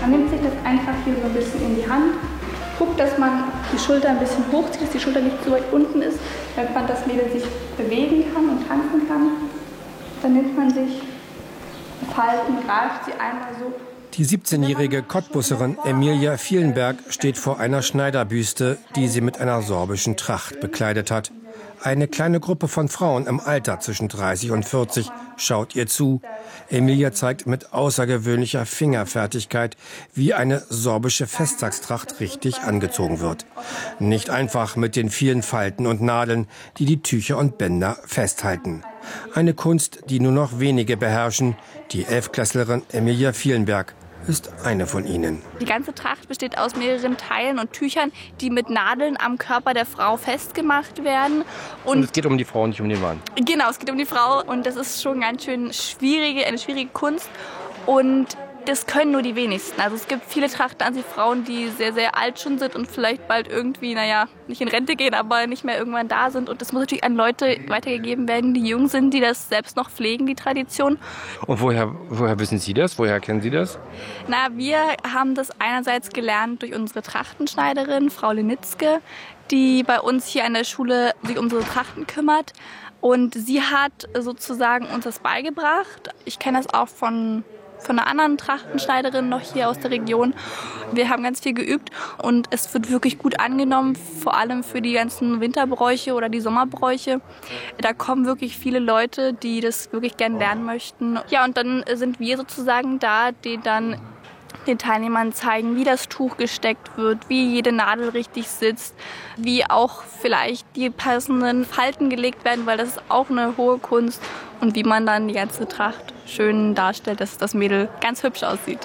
Man nimmt sich das einfach hier so ein bisschen in die Hand, guckt, dass man die Schulter ein bisschen hochzieht, dass die Schulter nicht so weit unten ist, damit man das Mädel sich bewegen kann und tanzen kann. Dann nimmt man sich die Falten, greift sie einmal so. Die 17-jährige Cottbusserin Emilia Fielenberg steht vor einer Schneiderbüste, die sie mit einer sorbischen Tracht bekleidet hat. Eine kleine Gruppe von Frauen im Alter zwischen 30 und 40 schaut ihr zu. Emilia zeigt mit außergewöhnlicher Fingerfertigkeit, wie eine sorbische Festtagstracht richtig angezogen wird. Nicht einfach mit den vielen Falten und Nadeln, die die Tücher und Bänder festhalten. Eine Kunst, die nur noch wenige beherrschen. Die Elftklässlerin Emilia Fielenberg ist eine von ihnen. Die ganze Tracht besteht aus mehreren Teilen und Tüchern, die mit Nadeln am Körper der Frau festgemacht werden. Und es geht um die Frau, nicht um den Mann. Genau, es geht um die Frau und das ist schon ganz schön eine schwierige Kunst und das können nur die wenigsten. Also es gibt viele Trachtenanziehfrauen, die sehr, sehr alt schon sind und vielleicht bald irgendwie, nicht in Rente gehen, aber nicht mehr irgendwann da sind. Und das muss natürlich an Leute weitergegeben werden, die jung sind, die das selbst noch pflegen, die Tradition. Und woher wissen Sie das? Woher kennen Sie das? Wir haben das einerseits gelernt durch unsere Trachtenschneiderin, Frau Lenitzke, die bei uns hier an der Schule sich um unsere Trachten kümmert. Und sie hat sozusagen uns das beigebracht. Ich kenne das auch von einer anderen Trachtenschneiderin noch hier aus der Region. Wir haben ganz viel geübt und es wird wirklich gut angenommen, vor allem für die ganzen Winterbräuche oder die Sommerbräuche. Da kommen wirklich viele Leute, die das wirklich gern lernen möchten. Ja, und dann sind wir sozusagen da, die dann den Teilnehmern zeigen, wie das Tuch gesteckt wird, wie jede Nadel richtig sitzt, wie auch vielleicht die passenden Falten gelegt werden, weil das ist auch eine hohe Kunst und wie man dann die ganze Tracht schön darstellt, dass das Mädel ganz hübsch aussieht.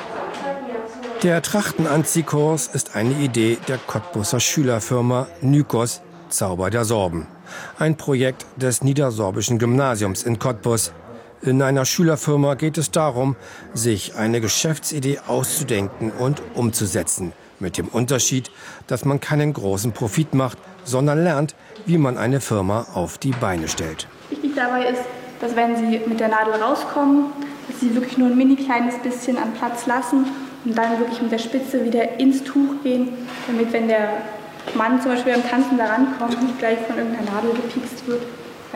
Der Trachtenanziehkurs ist eine Idee der Cottbuser Schülerfirma Nykos, Zauber der Sorben. Ein Projekt des Niedersorbischen Gymnasiums in Cottbus. In einer Schülerfirma geht es darum, sich eine Geschäftsidee auszudenken und umzusetzen. Mit dem Unterschied, dass man keinen großen Profit macht, sondern lernt, wie man eine Firma auf die Beine stellt. Wichtig dabei ist, dass wenn Sie mit der Nadel rauskommen, dass Sie wirklich nur ein mini kleines bisschen an Platz lassen und dann wirklich mit der Spitze wieder ins Tuch gehen, damit, wenn der Mann zum Beispiel beim Tanzen da rankommt, nicht gleich von irgendeiner Nadel gepiekst wird.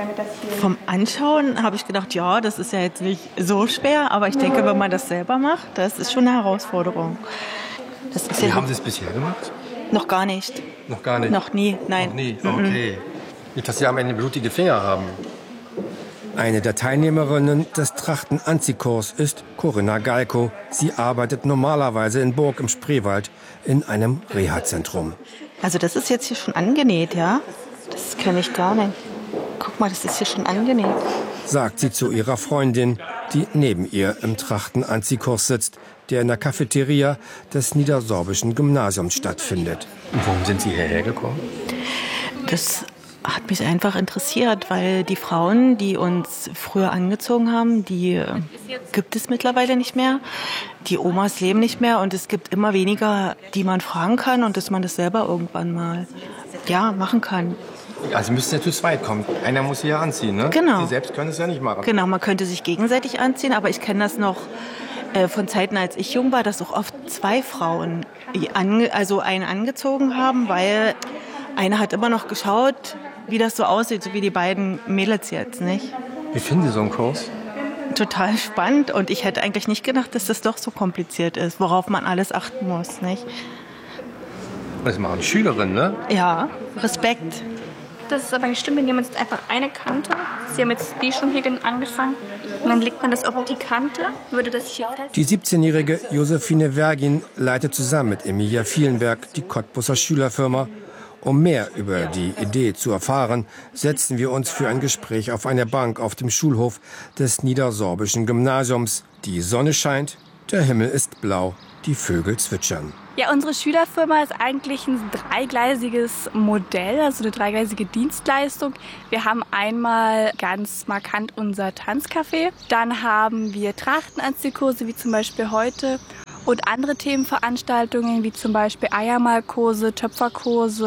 Vom Anschauen habe ich gedacht, ja, das ist ja jetzt nicht so schwer, aber ich denke, wenn man das selber macht, das ist schon eine Herausforderung. Wie haben Sie es bisher gemacht? Noch gar nicht. Noch gar nicht? Noch nie, nein. Noch nie, okay. Nicht, dass Sie am Ende blutige Finger haben. Eine der Teilnehmerinnen des Trachtenanziehkurs ist Corinna Galko. Sie arbeitet normalerweise in Burg im Spreewald in einem Reha-Zentrum. Also das ist jetzt hier schon angenäht, ja? Das kenne ich gar nicht. Guck mal, das ist hier schon angenäht. Sagt sie zu ihrer Freundin, die neben ihr im Trachtenanziehkurs sitzt, der in der Cafeteria des Niedersorbischen Gymnasiums stattfindet. Und warum sind Sie hierher gekommen? Das hat mich einfach interessiert, weil die Frauen, die uns früher angezogen haben, die gibt es mittlerweile nicht mehr. Die Omas leben nicht mehr und es gibt immer weniger, die man fragen kann und dass man das selber irgendwann mal machen kann. Also müssten ja zu zweit kommen. Einer muss sie ja anziehen, ne? Genau. Sie selbst können es ja nicht machen. Genau, man könnte sich gegenseitig anziehen, aber ich kenne das noch von Zeiten, als ich jung war, dass auch oft zwei Frauen einen angezogen haben, weil eine hat immer noch geschaut, wie das so aussieht, so wie die beiden Mädels jetzt, nicht? Wie finden Sie so einen Kurs? Total spannend und ich hätte eigentlich nicht gedacht, dass das doch so kompliziert ist, worauf man alles achten muss, nicht? Das machen Schülerinnen, ne? Ja, Respekt. Das ist aber nicht stimmt, wir nehmen jetzt einfach eine Kante. Sie haben jetzt die schon hier angefangen. Und dann legt man das auf die Kante, würde das hier fest. Die 17-jährige Josephine Vergin leitet zusammen mit Emilia Fielenberg die Cottbuser Schülerfirma. Um mehr über die Idee zu erfahren, setzen wir uns für ein Gespräch auf eine Bank auf dem Schulhof des Niedersorbischen Gymnasiums. Die Sonne scheint, der Himmel ist blau, die Vögel zwitschern. Ja, unsere Schülerfirma ist eigentlich ein dreigleisiges Modell, also eine dreigleisige Dienstleistung. Wir haben einmal ganz markant unser Tanzcafé, dann haben wir Trachtenanziehkurse, wie zum Beispiel heute, und andere Themenveranstaltungen, wie zum Beispiel Eiermalkurse, Töpferkurse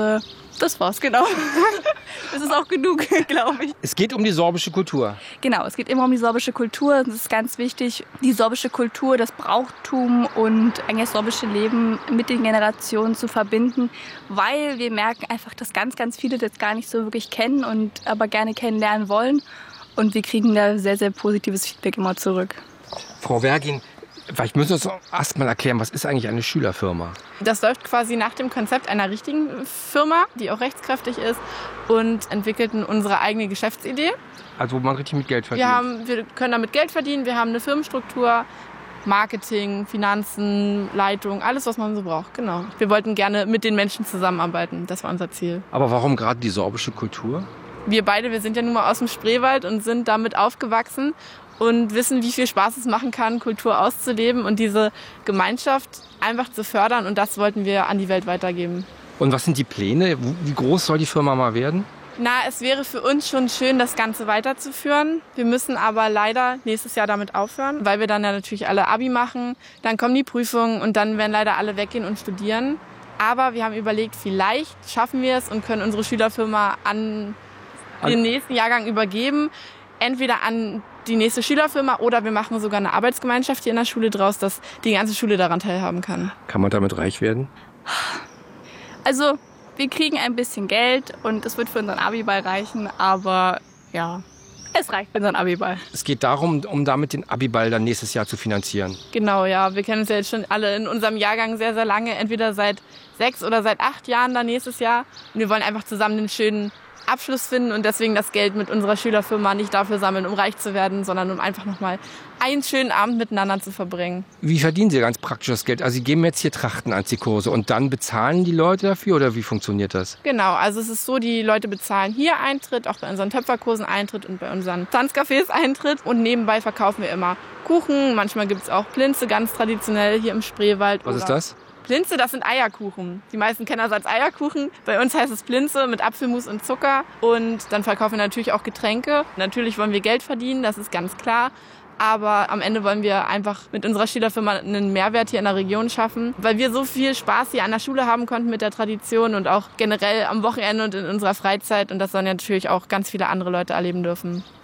Das war's, genau. Das ist auch genug, glaube ich. Es geht um die sorbische Kultur. Genau, es geht immer um die sorbische Kultur. Das ist ganz wichtig, die sorbische Kultur, das Brauchtum und eigentlich das sorbische Leben mit den Generationen zu verbinden, weil wir merken einfach, dass ganz, ganz viele das gar nicht so wirklich kennen und aber gerne kennenlernen wollen. Und wir kriegen da sehr, sehr positives Feedback immer zurück. Frau Vergin, vielleicht müssen Sie uns erst mal erklären, was ist eigentlich eine Schülerfirma? Das läuft quasi nach dem Konzept einer richtigen Firma, die auch rechtskräftig ist, und entwickelten unsere eigene Geschäftsidee. Also wo man richtig mit Geld verdient? Wir können damit Geld verdienen, wir haben eine Firmenstruktur, Marketing, Finanzen, Leitung, alles, was man so braucht. Genau. Wir wollten gerne mit den Menschen zusammenarbeiten, das war unser Ziel. Aber warum gerade die sorbische Kultur? Wir sind ja nun mal aus dem Spreewald und sind damit aufgewachsen und wissen, wie viel Spaß es machen kann, Kultur auszuleben und diese Gemeinschaft einfach zu fördern. Und das wollten wir an die Welt weitergeben. Und was sind die Pläne? Wie groß soll die Firma mal werden? Es wäre für uns schon schön, das Ganze weiterzuführen. Wir müssen aber leider nächstes Jahr damit aufhören, weil wir dann ja natürlich alle Abi machen. Dann kommen die Prüfungen und dann werden leider alle weggehen und studieren. Aber wir haben überlegt, vielleicht schaffen wir es und können unsere Schülerfirma an den nächsten Jahrgang übergeben. Entweder an die nächste Schülerfirma oder wir machen sogar eine Arbeitsgemeinschaft hier in der Schule draus, dass die ganze Schule daran teilhaben kann. Kann man damit reich werden? Also, wir kriegen ein bisschen Geld und es wird für unseren Abiball reichen, aber ja, es reicht für unseren Abiball. Es geht darum, um damit den Abiball dann nächstes Jahr zu finanzieren. Genau, ja. Wir kennen uns ja jetzt schon alle in unserem Jahrgang sehr, sehr lange, entweder seit 6 oder seit 8 Jahren dann nächstes Jahr. Und wir wollen einfach zusammen den schönen Abschluss finden und deswegen das Geld mit unserer Schülerfirma nicht dafür sammeln, um reich zu werden, sondern um einfach nochmal einen schönen Abend miteinander zu verbringen. Wie verdienen Sie ganz praktisch das Geld? Also Sie geben jetzt hier Trachtenanziehkurse und dann bezahlen die Leute dafür oder wie funktioniert das? Genau, also es ist so, die Leute bezahlen hier Eintritt, auch bei unseren Töpferkursen Eintritt und bei unseren Tanzcafés Eintritt und nebenbei verkaufen wir immer Kuchen, manchmal gibt es auch Plinze, ganz traditionell hier im Spreewald. Was ist das? Plinze, das sind Eierkuchen. Die meisten kennen das als Eierkuchen. Bei uns heißt es Plinze mit Apfelmus und Zucker. Und dann verkaufen wir natürlich auch Getränke. Natürlich wollen wir Geld verdienen, das ist ganz klar. Aber am Ende wollen wir einfach mit unserer Schülerfirma einen Mehrwert hier in der Region schaffen, weil wir so viel Spaß hier an der Schule haben konnten mit der Tradition und auch generell am Wochenende und in unserer Freizeit. Und das sollen ja natürlich auch ganz viele andere Leute erleben dürfen.